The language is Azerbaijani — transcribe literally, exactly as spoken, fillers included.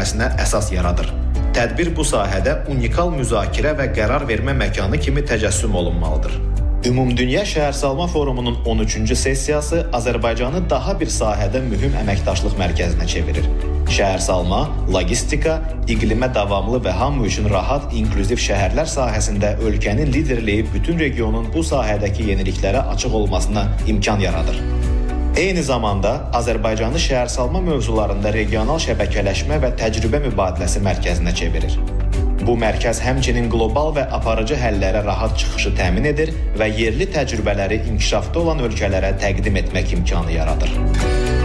edilməsinə əsas yaradır. Tədbir bu sahədə unikal müzakirə və qərar vermə məkanı kimi təcəssüm olunmalıdır. Ümumdünya Şəhərsalma Forumunun on üçüncü sessiyası Azərbaycanı daha bir sahədə mühüm əməkdaşlıq mərkəzinə çevirir. Şəhərsalma, logistika, iqlimə davamlı və hamı üçün rahat, inklüziv şəhərlər sahəsində ölkənin liderliyi bütün regionun bu sahədəki yeniliklərə açıq olmasına imkan yaradır. Eyni zamanda Azərbaycanı şəhərsalma mövzularında regional şəbəkələşmə və təcrübə mübadiləsi mərkəzinə çevirir. Bu mərkəz həmçinin qlobal və aparıcı həllərə rahat çıxışı təmin edir və yerli təcrübələri inkişafda olan ölkələrə təqdim etmək imkanı yaradır.